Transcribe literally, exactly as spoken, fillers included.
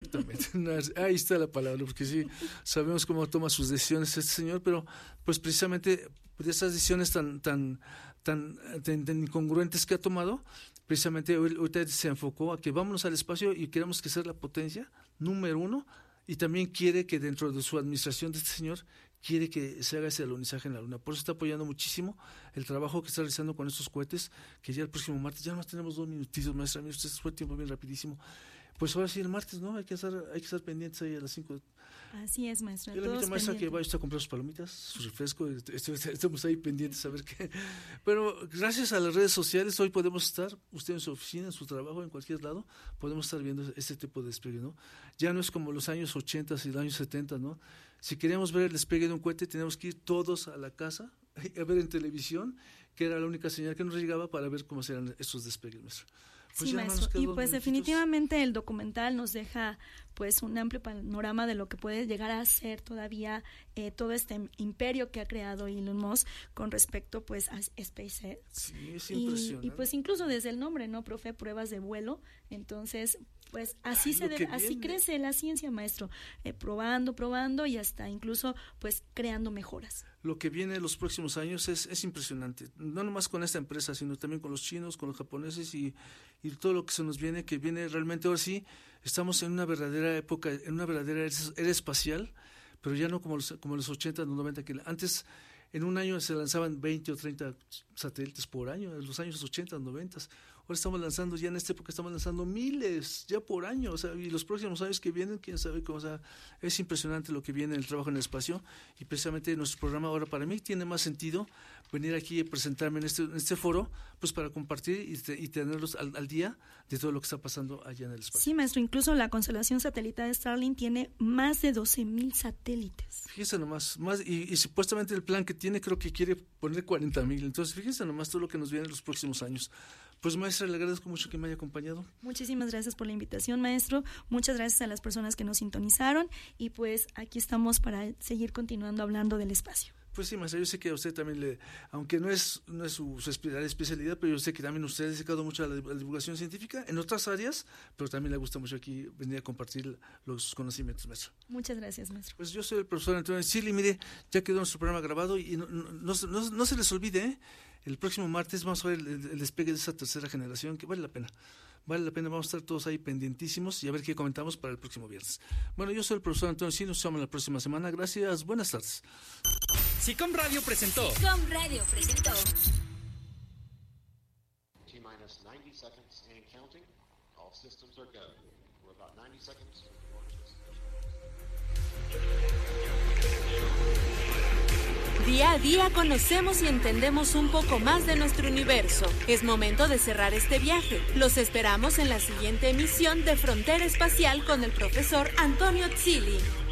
Exactamente, ahí está la palabra, porque sí, sabemos cómo toma sus decisiones este señor, pero pues precisamente de esas decisiones tan tan tan, tan, tan incongruentes que ha tomado, precisamente ahorita se enfocó a que vámonos al espacio y queremos que sea la potencia número uno, y también quiere que dentro de su administración de este señor, quiere que se haga ese alunizaje en la Luna. Por eso está apoyando muchísimo el trabajo que está realizando con estos cohetes, que ya el próximo martes, ya más tenemos dos minutitos, maestra, mira, usted fue tiempo bien rapidísimo. Pues ahora sí, el martes, ¿no? Hay que estar, hay que estar pendientes ahí a las cinco. Así es, maestra. Yo le invito a maestra que vaya a comprar sus palomitas, su refresco, estamos ahí pendientes a ver qué. Pero gracias a las redes sociales, hoy podemos estar, usted en su oficina, en su trabajo, en cualquier lado, podemos estar viendo este tipo de despegue, ¿no? Ya no es como los años ochenta y los años setenta, ¿no? Si queríamos ver el despegue de un cohete, teníamos que ir todos a la casa a ver en televisión, que era la única señal que nos llegaba para ver cómo eran estos despegues, maestra. Pues sí, maestro, y pues minutitos. Definitivamente el documental nos deja pues un amplio panorama de lo que puede llegar a ser todavía eh, todo este imperio que ha creado Elon Musk con respecto pues a SpaceX. Sí, es impresionante. Y, y pues incluso desde el nombre, ¿no, profe? Pruebas de vuelo, entonces pues así Ay, se debe, así crece la ciencia, maestro, eh, probando, probando y hasta incluso pues creando mejoras. Lo que viene en los próximos años es, es impresionante, no nomás con esta empresa, sino también con los chinos, con los japoneses y, y todo lo que se nos viene, que viene realmente, ahora sí, estamos en una verdadera época, en una verdadera era espacial, pero ya no como los, como los ochenta, los noventa, que antes en un año se lanzaban veinte o treinta satélites por año, en los años ochenta, noventa. Ahora estamos lanzando, ya en esta época estamos lanzando miles, ya por año, o sea, y los próximos años que vienen, quién sabe cómo, o sea, es impresionante lo que viene en el trabajo en el espacio, y precisamente nuestro programa ahora para mí tiene más sentido venir aquí y presentarme en este, en este foro, pues para compartir y, te, y tenerlos al, al día de todo lo que está pasando allá en el espacio. Sí, maestro, incluso la constelación satelital de Starlink tiene más de doce mil satélites. Fíjense nomás, más, y, y supuestamente el plan que tiene creo que quiere poner cuarenta mil, entonces fíjense nomás todo lo que nos viene en los próximos años. Pues maestra, le agradezco mucho que me haya acompañado. Muchísimas gracias por la invitación, maestro. Muchas gracias a las personas que nos sintonizaron y pues aquí estamos para seguir continuando hablando del espacio. Pues sí, maestra, yo sé que a usted también le, aunque no es no es su, su especialidad, pero yo sé que también usted ha dedicado mucho a la, a la divulgación científica en otras áreas, pero también le gusta mucho aquí venir a compartir los conocimientos, maestro. Muchas gracias, maestro. Pues yo soy el profesor Antonio Chili, mire, ya quedó nuestro programa grabado y no, no, no, no, no se les olvide, ¿eh? El próximo martes vamos a ver el, el despegue de esa tercera generación, que vale la pena. Vale la pena, vamos a estar todos ahí pendientísimos y a ver qué comentamos para el próximo viernes. Bueno, yo soy el profesor Antonio Chili, nos vemos la próxima semana. Gracias, buenas tardes. SICOM Radio presentó. SICOM Radio presentó. T-minus ninety seconds and counting. All systems are go. We're about ninety seconds. Día a día conocemos y entendemos un poco más de nuestro universo. Es momento de cerrar este viaje. Los esperamos en la siguiente emisión de Frontera Espacial con el profesor Antonio Chili.